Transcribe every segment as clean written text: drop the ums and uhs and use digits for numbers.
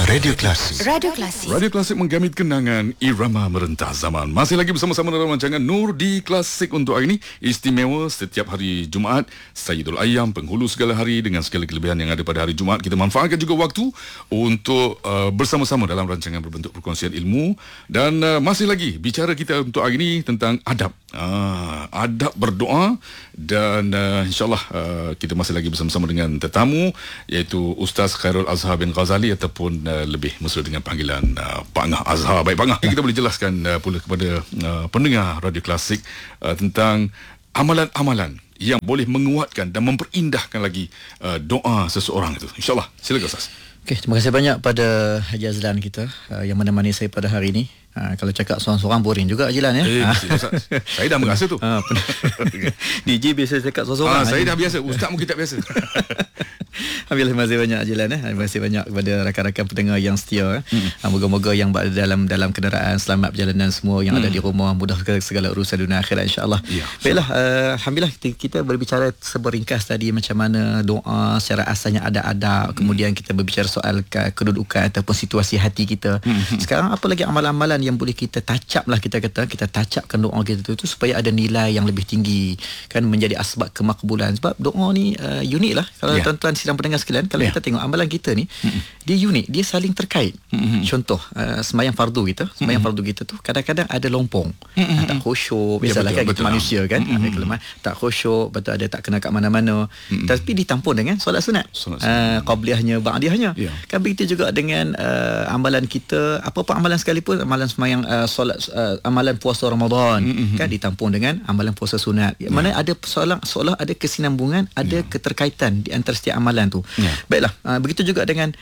Radio Klasik. Radio Klasik. Radio Klasik menggamit kenangan irama merentah zaman. Masih lagi bersama-sama dalam rancangan Nur di Klasik untuk hari ini. Istimewa setiap hari Jumaat, Sayyidul Ayyam, penghulu segala hari dengan segala kelebihan yang ada pada hari Jumaat. Kita manfaatkan juga waktu untuk bersama-sama dalam rancangan berbentuk perkongsian ilmu. Dan masih lagi bicara kita untuk hari ini tentang adab. Adab berdoa. Dan insyaAllah kita masih lagi bersama-sama dengan tetamu, iaitu Ustaz Khairul Azhar bin Ghazali, ataupun lebih mesra dengan panggilan Pak Ngah Azhar. Baik Pak Ngah, kita boleh jelaskan pula kepada pendengar Radio Klasik tentang amalan-amalan yang boleh menguatkan dan memperindahkan lagi doa seseorang itu. InsyaAllah, silakan Ustaz. Okey, terima kasih banyak pada Haji Azlan kita yang menemani saya pada hari ini. Kalau cakap seorang-seorang boring juga Haji Lan ya. Saya dah merasa tu. DJ biasa cakap seorang-seorang. Saya dah biasa, Ustaz mungkin tak biasa. Alhamdulillah, terima kasih banyak Haji Lan. Terima kasih banyak kepada rakan-rakan pendengar yang setia. Moga-moga yang berada dalam kenderaan selamat perjalanan semua, yang ada di rumah mudah segala urusan dunia akhirat insya-Allah. Baiklah, alhamdulillah kita berbicara seberingkas tadi macam mana doa secara asalnya ada adab, kemudian kita berbicara soal kedudukan ataupun situasi hati kita. Sekarang apa lagi amalan-amalan yang boleh kita touch up lah, kita touch upkan doa kita tu supaya ada nilai yang lebih tinggi, kan, menjadi asbab kemakbulan. Sebab doa ni unik lah. Kalau tuan-tuan sidang pendengar sekalian, kalau kita tengok amalan kita ni, dia unik, dia saling terkait. Contoh, sembahyang fardu kita tu kadang-kadang ada lompong, tak khusyuk, biasalah kan, kita manusia kan, ada kelemahan, tak khusyuk, betul, ada tak kena kat mana-mana, tapi ditampung dengan solat sunat, qabliyahnya, ba'diyahnya. Kan begitu juga dengan amalan kita, apa-apa amalan sekalipun, amalan sembahyang solat, amalan puasa Ramadan, kan ditampung dengan amalan puasa sunat. Mana ada seolah ada kesinambungan, ada keterkaitan di antara setiap amalan tu. Baiklah, begitu juga dengan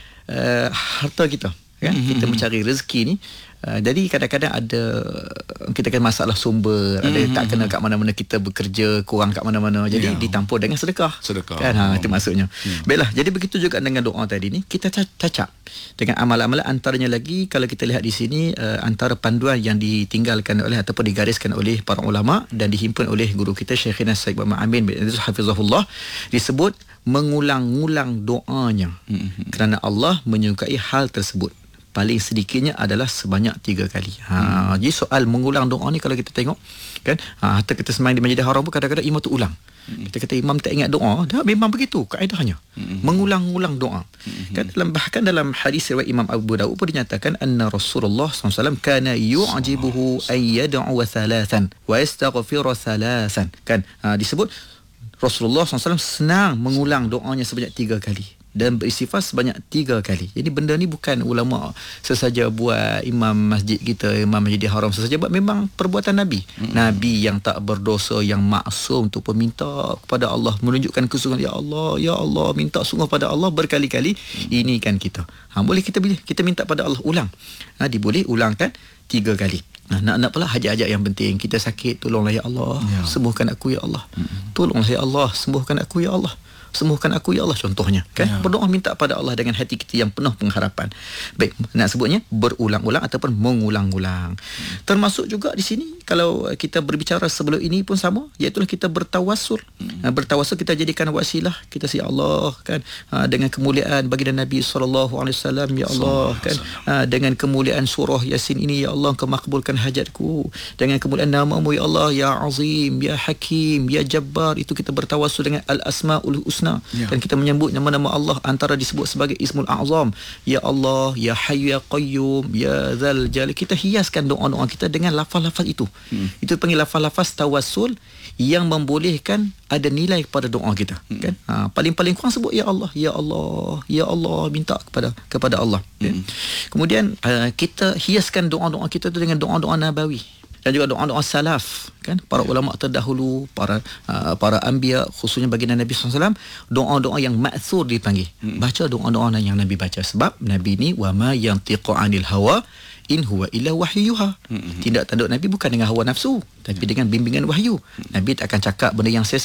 harta kita, kan, kita mencari rezeki ni. Jadi kadang-kadang ada kita kan masalah sumber, ada tak kena kat mana-mana, kita bekerja kurang kat mana-mana, jadi ditampung dengan sedekah kan, itu maksudnya. Baiklah, jadi begitu juga dengan doa tadi ni, kita cacap dengan amalan-amalan. Antaranya lagi, kalau kita lihat di sini, antara panduan yang ditinggalkan oleh ataupun digariskan oleh para ulama dan dihimpun oleh guru kita Syekhina Syekh Muhammad Amin bin Hafizahullah, disebut mengulang-ulang doanya, kerana Allah menyukai hal tersebut. Paling sedikitnya adalah sebanyak 3 kali. Jadi soal mengulang doa ni, kalau kita tengok kan, hatta kita sembahyang di Masjidil Haram pun kadang-kadang imam tu ulang. Kita kata imam tak ingat doa, dah memang begitu kaedahnya. Mengulang-ulang doa. Kan bahkan dalam hadis riwayat Imam Abu Daud pun dinyatakan anna Rasulullah SAW kana yu'jibuhu an yad'u thalathan wa yastaghfiru thalathan. Kan disebut Rasulullah SAW senang mengulang doanya sebanyak 3 kali dan beristighfar sebanyak 3 kali. Jadi benda ni bukan ulama sesaja buat, imam masjid kita, imam Masjidil Haram sesaja buat, memang perbuatan Nabi. Nabi yang tak berdosa, yang maksum tu pun minta kepada Allah, menunjukkan kesungguhan, ya Allah, minta sungguh pada Allah berkali-kali. Ini kan kita. Boleh kita minta pada Allah ulang. Diboleh ulangkan 3 kali. Nak pula hajat-hajat yang penting. Kita sakit, tolonglah ya Allah, sembuhkan aku ya Allah. Tolonglah ya Allah, sembuhkan aku ya Allah. Sembuhkan aku ya Allah, contohnya kan, berdoa minta pada Allah dengan hati kita yang penuh pengharapan. Baik, nak sebutnya berulang-ulang ataupun mengulang-ulang. Termasuk juga di sini, kalau kita berbicara sebelum ini pun sama, iaitu kita bertawassul. Bertawassul, kita jadikan wasilah kita, ya Allah kan, dengan kemuliaan baginda Nabi SAW, ya Allah kan, dengan kemuliaan surah Yasin ini, ya Allah, Engkau makbulkan hajatku. Dengan kemuliaan nama-Mu ya Allah, ya Azim, ya Hakim, ya Jabbar, itu kita bertawassul dengan Al-Asma'ul Husna. Dan kita menyebut nama-nama Allah, antara disebut sebagai Ismul A'zam, ya Allah, ya Hayyu ya Qayyum, ya Dzal Jalal. Kita hiaskan doa-doa kita dengan lafaz-lafaz itu. Itu panggil lafaz-lafaz tawassul yang membolehkan ada nilai kepada doa kita, kan. Paling-paling kurang sebut ya Allah, ya Allah, ya Allah, minta kepada Allah. Kemudian kita hiaskan doa-doa kita tu dengan doa-doa nabawi dan juga doa-doa salaf, kan, para ulama terdahulu, para anbiya, khususnya baginda Nabi SAW, doa-doa yang ma'thur dipanggil. Baca doa-doa yang Nabi baca, sebab Nabi ni wa ma yantiqu 'anil hawa in huwa illa wahyuha. Tindak tanduk Nabi bukan dengan hawa nafsu, tapi dengan bimbingan wahyu. Nabi tak akan cakap benda yang sia-sia,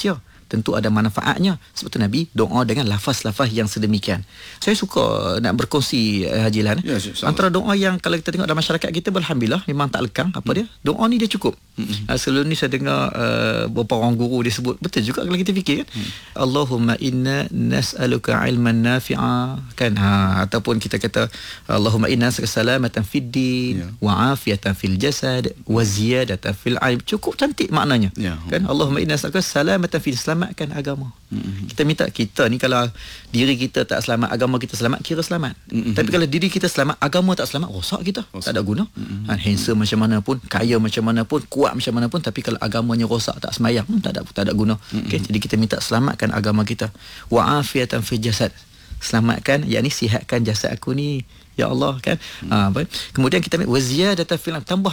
tentu ada manfaatnya. Sebab tu Nabi doa dengan lafaz-lafaz yang sedemikian. Saya suka nak berkongsi Haji Lan. Ya, antara doa yang kalau kita tengok dalam masyarakat kita, alhamdulillah memang tak lekang apa dia. Doa ni dia cukup. Sebelum ni saya dengar beberapa orang guru dia sebut, betul juga kalau kita fikir kan. Allahumma inna nas'aluka ilman nafi'a kan, ataupun kita kata Allahumma inna nas'aluka salamatan fid din wa afiatan fil jasad wa ziyadatan fil ilm. Cukup cantik maknanya kan. Allahumma inna nas'aluka salamatan fil, selamatkan agama. Kita minta kita ni kalau diri kita tak selamat, agama kita selamat, kira selamat. Tapi kalau diri kita selamat, agama tak selamat, rosak kita. Tak ada guna. Handsome macam mana pun, kaya macam mana pun, kuat macam mana pun, tapi kalau agamanya rosak, tak semayang, tak ada guna. Okay? Jadi kita minta selamatkan agama kita. Wa afiatan fil jasad, selamatkan, yakni sihatkan jasad aku ni ya Allah kan. Baik. Kemudian kita waziyadatan fil, tambah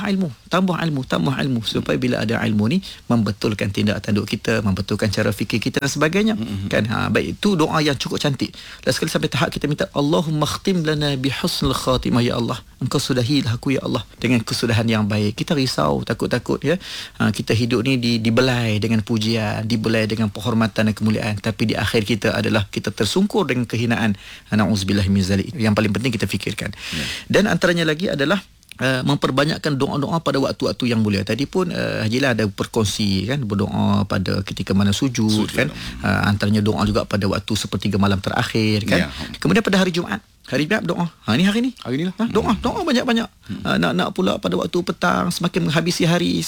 ilmu supaya bila ada ilmu ni membetulkan tindak tanduk kita, membetulkan cara fikir kita dan sebagainya kan. Baik, itu doa yang cukup cantik. Dan sekali sampai tahap kita minta Allahumma khtim lana bi husnul khatimah, ya Allah engkau sudahilah aku ya Allah dengan kesudahan yang baik. Kita risau, takut-takut ya. Kita hidup ni dibelai dengan pujian, dibelai dengan penghormatan dan kemuliaan, tapi di akhir kita adalah kita tersungkur dengan kehinaan. Na'udzubillah min zalik. Yang paling penting kita fikir. Dan antaranya lagi adalah memperbanyakkan doa-doa pada waktu-waktu yang mulia. Tadi pun Haji Lan ada berkongsi kan, berdoa pada ketika mana sujud kan. Antaranya doa juga pada waktu sepertiga malam terakhir kan. Kemudian pada hari Jumaat doa. Ni hari ni lah. Doa banyak-banyak. Nak pula pada waktu petang, semakin menghabisi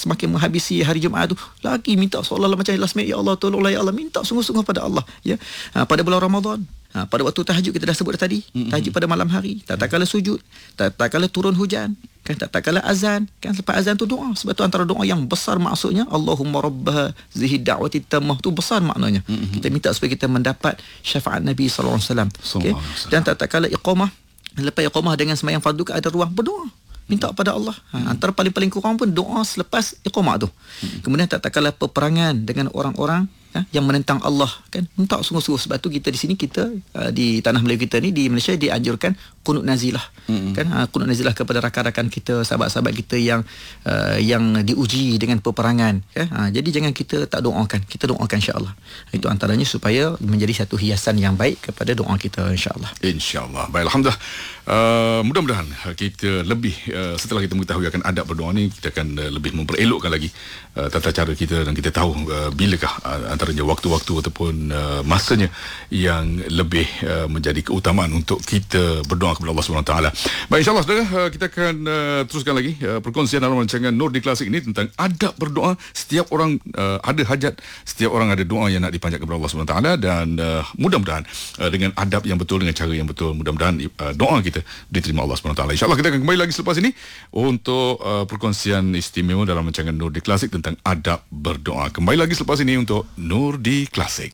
hari Jumaat tu, lagi minta seolah-olah macam last minute, ya Allah tolonglah ya Allah, minta sungguh-sungguh pada Allah ya. Pada bulan Ramadan, pada waktu tahajud kita dah sebut tadi, tahajud pada malam hari, tak kala sujud, tak kala turun hujan kan, tak kala azan kan. Lepas azan tu doa. Sebab tu antara doa yang besar maksudnya Allahumma rabbah zihi da'wati tammah, tu besar maknanya. Kita minta supaya kita mendapat syafaat Nabi sallallahu alaihi wasallam. Okay? Dan tak kala iqamah, lepas iqamah dengan sembahyang fardu ada ruang berdoa, minta pada Allah. Antara paling kurang pun doa selepas iqamah tu. Kemudian tak kala peperangan dengan orang-orang yang menentang Allah kan, minta sungguh-sungguh. Sebab tu kita di sini, kita di tanah Melayu kita ni, di Malaysia dianjurkan qunut nazilah kan. Qunut nazilah kepada rakan-rakan kita, sahabat-sahabat kita yang diuji dengan peperangan kan. Jadi jangan kita tak doakan, kita doakan insya-Allah. Itu antaranya supaya menjadi satu hiasan yang baik kepada doa kita insya-Allah. Baik, alhamdulillah. Mudah-mudahan kita lebih setelah kita mengetahui akan adab berdoa ni, kita akan lebih memperelokkan lagi tata cara kita, dan kita tahu bilakah antaranya waktu-waktu ataupun masanya yang lebih menjadi keutamaan untuk kita berdoa kepada Allah Subhanahu Wa Taala. Baik, insya-Allah saudara, kita akan teruskan lagi perkongsian dalam rancangan Nur di Klasik ini tentang adab berdoa. Setiap orang ada hajat, setiap orang ada doa yang nak dipanjatkan kepada Allah Subhanahu Wa Taala, dan mudah-mudahan dengan adab yang betul, dengan cara yang betul, mudah-mudahan doa kita diterima Allah Subhanahu Wa Taala. Insya-Allah kita akan kembali lagi selepas ini untuk perkongsian istimewa dalam rancangan Nur di Klasik tentang adab berdoa. Kembali lagi selepas ini untuk Nur di Klasik.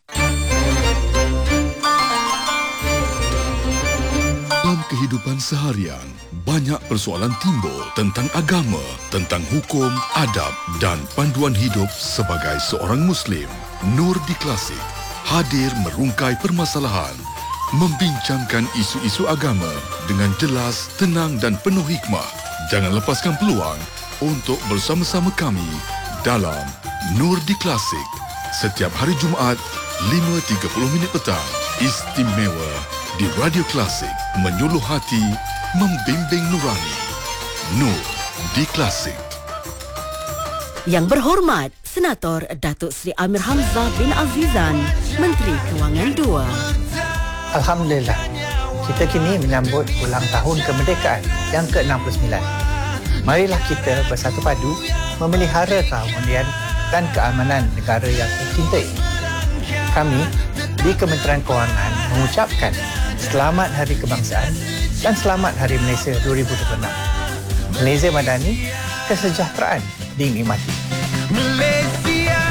Dalam kehidupan seharian, banyak persoalan timbul tentang agama, tentang hukum, adab dan panduan hidup sebagai seorang Muslim. Nur di Klasik hadir merungkai permasalahan, membincangkan isu-isu agama dengan jelas, tenang dan penuh hikmah. Jangan lepaskan peluang untuk bersama-sama kami dalam Nur di Klasik setiap hari Jumaat 5.30 petang. Istimewa di Radio Klasik, menyuluh hati, membimbing nurani. Nur di Klasik. Yang berhormat Senator Datuk Seri Amir Hamzah bin Azizan, Menteri Kewangan II. Alhamdulillah, kita kini menyambut ulang tahun kemerdekaan yang ke-69. Marilah kita bersatu padu memelihara keharmonian dan keamanan negara yang dicintai. Kami di Kementerian Kewangan mengucapkan Selamat Hari Kebangsaan dan Selamat Hari Malaysia 2026. Malaysia Madani, kesejahteraan dinikmati. Malaysia,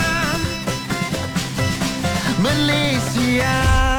Malaysia.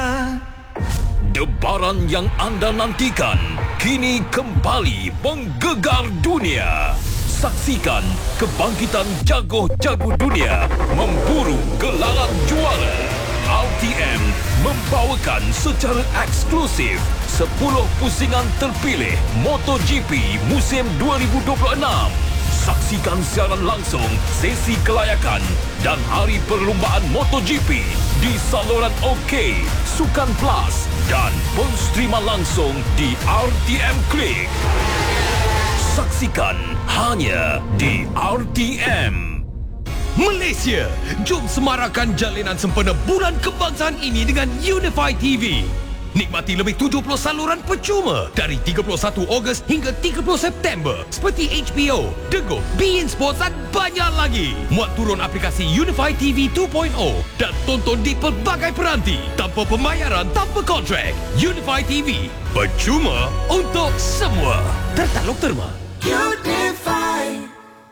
Debaran yang anda nantikan kini kembali menggegar dunia. Saksikan kebangkitan jago-jago dunia memburu gelaran juara. RTM membawakan secara eksklusif 10 pusingan terpilih MotoGP musim 2026. Saksikan siaran langsung sesi kelayakan dan hari perlumbaan MotoGP di saluran OK, Sukan Plus dan penstreaman langsung di RTM Klik. Saksikan hanya di RTM. Malaysia, jom semarakan jalinan sempena Bulan Kebangsaan ini dengan Unify TV. Nikmati lebih 70 saluran percuma dari 31 Ogos hingga 30 September seperti HBO, Dego, beIN Sports dan banyak lagi. Muat turun aplikasi Unify TV 2.0 dan tonton di pelbagai peranti tanpa pembayaran, tanpa kontrak. Unify TV, percuma untuk semua. Tertaluk terma. Unify.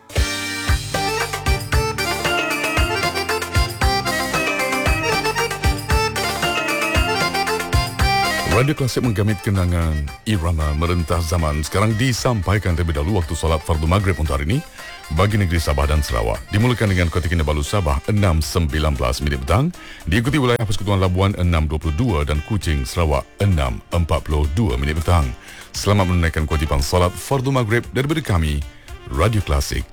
Radio Klasik menggamit kenangan irama merentah zaman. Sekarang disampaikan terlebih dahulu waktu solat fardu maghrib untuk hari ini bagi negeri Sabah dan Sarawak. Dimulakan dengan Kota Kinabalu Sabah 6.19 minit petang, diikuti wilayah Persekutuan Labuan 6.22 dan Kuching Sarawak 6.42 minit petang. Selamat menunaikan kewajipan solat fardu maghrib daripada kami, Radio Klasik.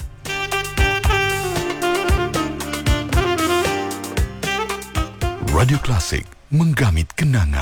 Radio Klasik menggamit kenangan.